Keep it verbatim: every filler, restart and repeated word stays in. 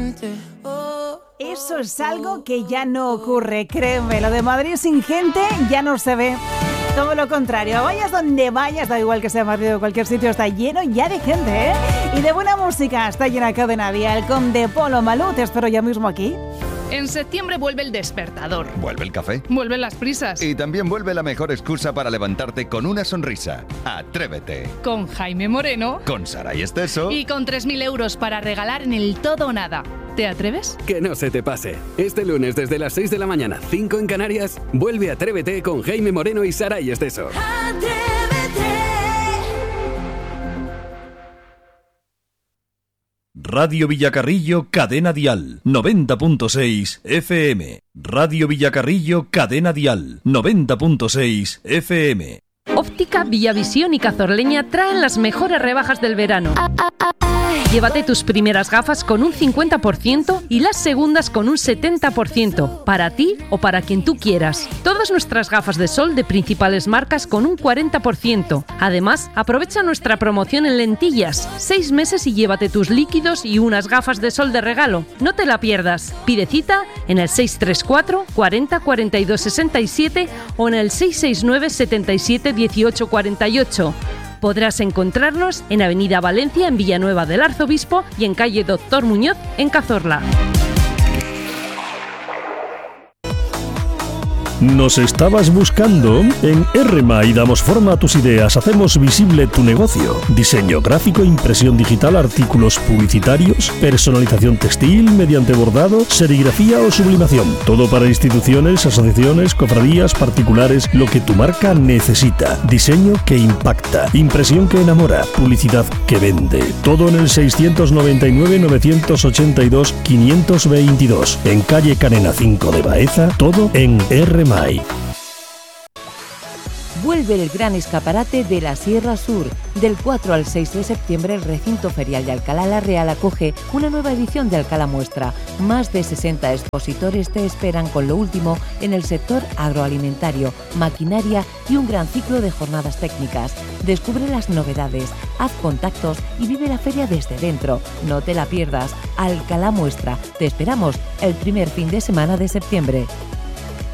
gente. Oh, Eso es algo que ya no ocurre, créeme. Lo de Madrid sin gente ya no se ve. Todo lo contrario, vayas donde vayas, da igual que sea Madrid o cualquier sitio, está lleno ya de gente, ¿eh? Y de buena música, está llena Cadena Dial con De Polo Malú. Te espero ya mismo aquí. En septiembre vuelve el despertador. Vuelve el café. Vuelven las prisas. Y también vuelve la mejor excusa para levantarte con una sonrisa. Atrévete. Con Jaime Moreno. Con Saray Esteso. Y con tres mil euros para regalar en el todo o nada. ¿Te atreves? Que no se te pase. Este lunes desde las seis de la mañana, cinco en Canarias, vuelve Atrévete con Jaime Moreno y Saray Esteso. Radio Villacarrillo, Cadena Dial, noventa punto seis F M. Radio Villacarrillo, Cadena Dial, noventa punto seis F M. Óptica Villavisión y Cazorleña traen las mejores rebajas del verano. Llévate tus primeras gafas con un cincuenta por ciento y las segundas con un setenta por ciento, para ti o para quien tú quieras. Todas nuestras gafas de sol de principales marcas con un cuarenta por ciento. Además, aprovecha nuestra promoción en lentillas. Seis meses y llévate tus líquidos y unas gafas de sol de regalo. No te la pierdas. Pide cita en el seis tres cuatro, cuarenta, cuarenta y dos, sesenta y siete o en el seis seis nueve, setenta y siete, dieciocho, cuarenta y ocho. Podrás encontrarnos en Avenida Valencia, en Villanueva del Arzobispo, y en calle Doctor Muñoz, en Cazorla. ¿Nos estabas buscando? En R M A I damos forma a tus ideas, hacemos visible tu negocio. Diseño gráfico, impresión digital, artículos publicitarios, personalización textil mediante bordado, serigrafía o sublimación. Todo para instituciones, asociaciones, cofradías, particulares, lo que tu marca necesita. Diseño que impacta, impresión que enamora, publicidad que vende. Todo en el seiscientos noventa y nueve, novecientos ochenta y dos, quinientos veintidós. En calle Canena cinco de Baeza, todo en R M A I. Vuelve el gran escaparate de la Sierra Sur. Del cuatro al seis de septiembre, el recinto ferial de Alcalá la Real acoge una nueva edición de Alcalá Muestra. Más de sesenta expositores te esperan con lo último en el sector agroalimentario, maquinaria y un gran ciclo de jornadas técnicas. Descubre las novedades, haz contactos y vive la feria desde dentro. No te la pierdas. Alcalá Muestra. Te esperamos el primer fin de semana de septiembre.